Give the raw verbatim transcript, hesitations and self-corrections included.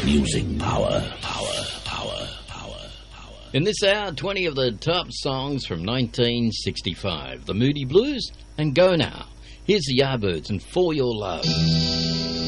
music power, power, power, power, power. In this hour, twenty of the top songs from nineteen sixty-five. The Moody Blues and Go Now. Here's the Yardbirds and For Your Love.